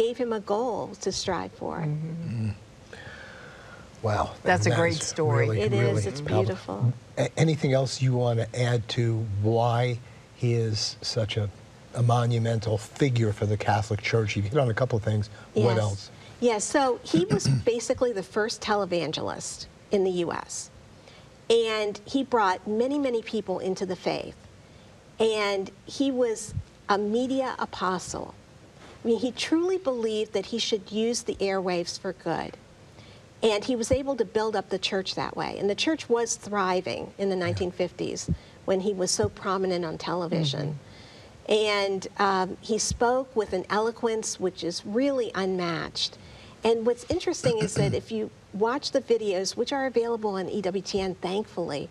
gave him a goal to strive for. Mm-hmm. Wow. That's a great story. Really, It really is. It's beautiful. Anything else you want to add to why he is such a monumental figure for the Catholic Church? You've hit on a couple of things. Yes. What else? Yes, so he was basically the first televangelist in the U.S. And he brought many, many people into the faith. And he was a media apostle. I mean, he truly believed that he should use the airwaves for good. And he was able to build up the church that way. And the church was thriving in the 1950s when he was so prominent on television. And he spoke with an eloquence which is really unmatched. And what's interesting is that if you watch the videos, which are available on EWTN, thankfully,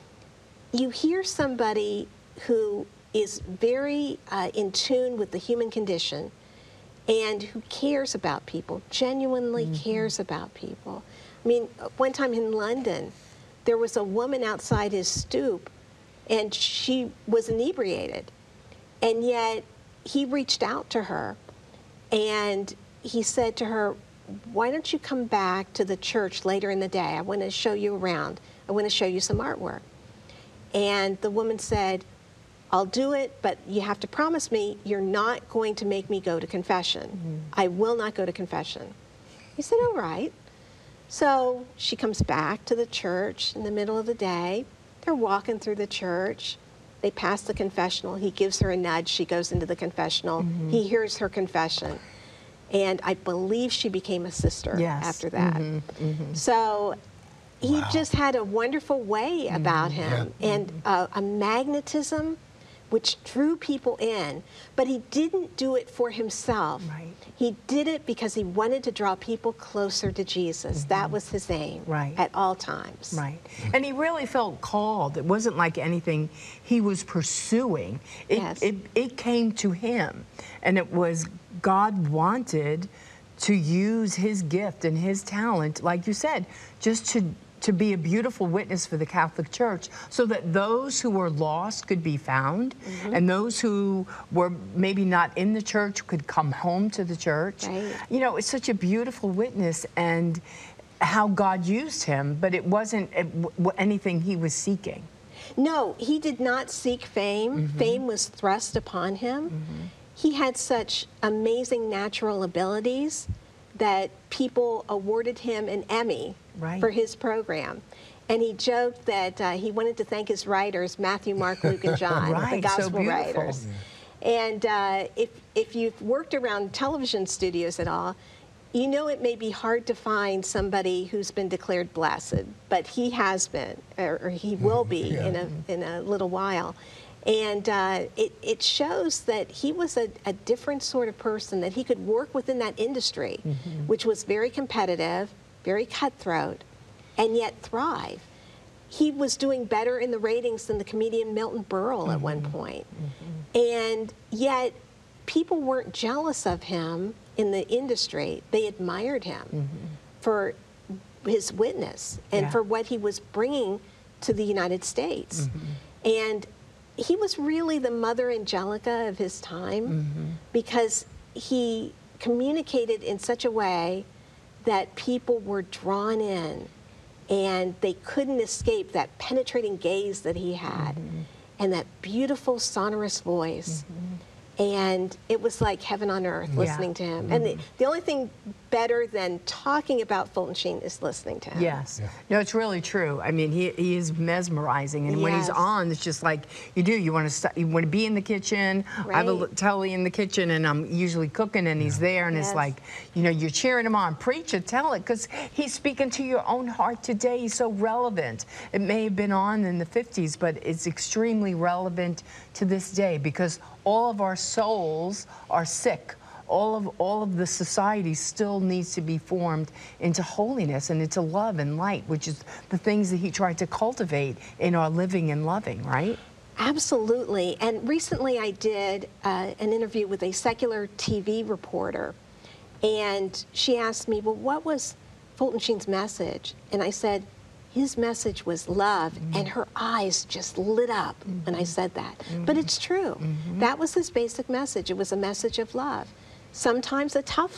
you hear somebody who is very in tune with the human condition and who cares about people, genuinely cares about people. I mean, one time in London, there was a woman outside his stoop, and she was inebriated. And yet, he reached out to her, and he said to her, why don't you come back to the church later in the day? I want to show you around. I want to show you some artwork. And the woman said, I'll do it, but you have to promise me you're not going to make me go to confession. I will not go to confession. He said, all right. So she comes back to the church in the middle of the day. They're walking through the church. They pass the confessional. He gives her a nudge. She goes into the confessional. He hears her confession. And I believe she became a sister after that. So he just had a wonderful way about him and a magnetism which drew people in. But he didn't do it for himself. He did it because he wanted to draw people closer to Jesus. That was his aim at all times. And he really felt called. It wasn't like anything he was pursuing. It came to him. And it was God wanted to use his gift and his talent, like you said, just to be a beautiful witness for the Catholic Church so that those who were lost could be found and those who were maybe not in the church could come home to the church. You know, it's such a beautiful witness and how God used him, but it wasn't anything he was seeking. No, he did not seek fame. Fame was thrust upon him. He had such amazing natural abilities that people awarded him an Emmy for his program. And he joked that he wanted to thank his writers, Matthew, Mark, Luke, and John, the gospel writers. And if you've worked around television studios at all, you know it may be hard to find somebody who's been declared blessed, but he has been, or he will be in a little while. And it shows that he was a different sort of person, that he could work within that industry, which was very competitive, very cutthroat, and yet thrive. He was doing better in the ratings than the comedian Milton Berle at one point. And yet people weren't jealous of him in the industry. They admired him for his witness and for what he was bringing to the United States. And he was really the Mother Angelica of his time because he communicated in such a way that people were drawn in and they couldn't escape that penetrating gaze that he had and that beautiful sonorous voice. And it was like heaven on earth listening to him. And the only thing better than talking about Fulton Sheen is listening to him. No, it's really true. I mean, he is mesmerizing, and when he's on, it's just like you want to be in the kitchen. I have a telly in the kitchen, and I'm usually cooking, and he's there, and it's like, you know, you're cheering him on. Preach it, tell it, because he's speaking to your own heart today. He's so relevant. It may have been on in the 50s, but it's extremely relevant to this day because all of our souls are sick. All of the society still needs to be formed into holiness and into love and light, which is the things that he tried to cultivate in our living and loving, right? Absolutely. And recently I did an interview with a secular TV reporter, and she asked me, well, what was Fulton Sheen's message? And I said, his message was love, and her eyes just lit up when I said that. But it's true. That was his basic message. It was a message of love. Sometimes a tough